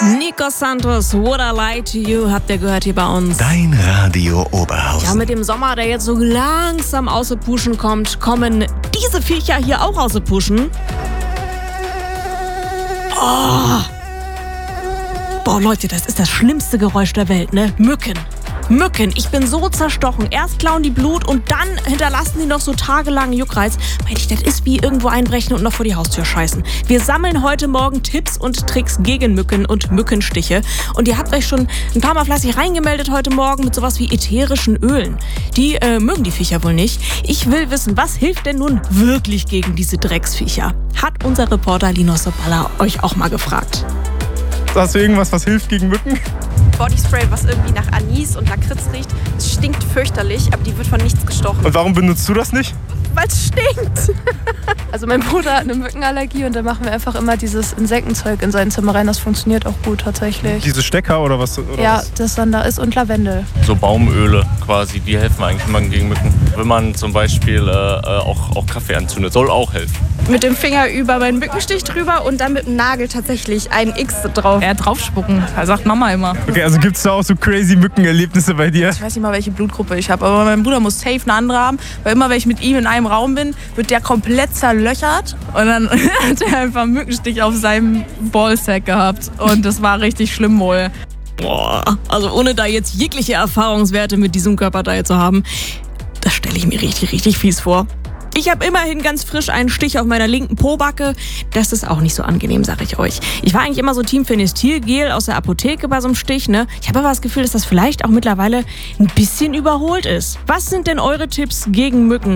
Nico Santos, Would I Lie to You, habt ihr gehört hier bei uns. Dein Radio Oberhausen. Ja, mit dem Sommer, der jetzt so langsam aus der Puschen kommt, kommen diese Viecher hier auch aus der Puschen. Oh. Boah, Leute, das ist das schlimmste Geräusch der Welt, ne? Mücken. Mücken, ich bin so zerstochen. Erst klauen die Blut und dann hinterlassen die noch so tagelang Juckreiz. Meinte ich, das ist wie irgendwo einbrechen und noch vor die Haustür scheißen. Wir sammeln heute Morgen Tipps und Tricks gegen Mücken und Mückenstiche. Und ihr habt euch schon ein paar Mal fleißig reingemeldet heute Morgen mit sowas wie ätherischen Ölen. Die mögen die Viecher wohl nicht. Ich will wissen, was hilft denn nun wirklich gegen diese Drecksviecher? Hat unser Reporter Linus Soballa euch auch mal gefragt. Hast du irgendwas, was hilft gegen Mücken? Bodyspray, was irgendwie nach Anis und Lakritz riecht. Es stinkt fürchterlich, aber die wird von nichts gestochen. Und warum benutzt du das nicht? Weil es stinkt. Also mein Bruder hat eine Mückenallergie und dann machen wir einfach immer dieses Insektenzeug in sein Zimmer rein. Das funktioniert auch gut tatsächlich. Diese Stecker oder was? Oder Ja, was? das dann da ist und Lavendel. So Baumöle quasi, die helfen eigentlich immer gegen Mücken. Wenn man zum Beispiel auch Kaffee anzündet, soll auch helfen. Mit dem Finger über meinen Mückenstich drüber und dann mit dem Nagel tatsächlich ein X drauf. Ja, draufspucken, sagt Mama immer. Okay, also gibt es da auch so crazy Mückenerlebnisse bei dir? Ich weiß nicht mal, welche Blutgruppe ich habe, aber mein Bruder muss safe eine andere haben, weil immer, wenn ich mit ihm in einem Raum bin, wird der komplett zerlöchert und dann hat er einfach einen Mückenstich auf seinem Ballsack gehabt und das war richtig schlimm wohl. Boah, also ohne da jetzt jegliche Erfahrungswerte mit diesem Körperteil zu haben, das stelle ich mir richtig, richtig fies vor. Ich habe immerhin ganz frisch einen Stich auf meiner linken Pobacke. Das ist auch nicht so angenehm, sag ich euch. Ich war eigentlich immer so Team Phenestilgel aus der Apotheke bei so einem Stich, ne? Ich habe aber das Gefühl, dass das vielleicht auch mittlerweile ein bisschen überholt ist. Was sind denn eure Tipps gegen Mücken?